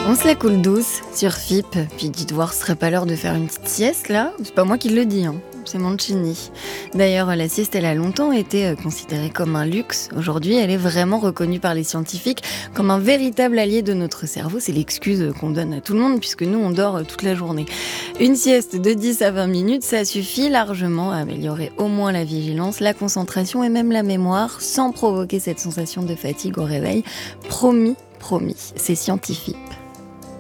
On se la coule douce sur FIP, puis dites voir, ce serait pas l'heure de faire une petite sieste là? C'est pas moi qui le dis, c'est Mancini. D'ailleurs, la sieste, elle a longtemps été considérée comme un luxe. Aujourd'hui, elle est vraiment reconnue par les scientifiques comme un véritable allié de notre cerveau. C'est l'excuse qu'on donne à tout le monde puisque nous, on dort toute la journée. Une sieste de 10 à 20 minutes, ça suffit largement à améliorer au moins la vigilance, la concentration et même la mémoire sans provoquer cette sensation de fatigue au réveil. Promis, c'est scientifique.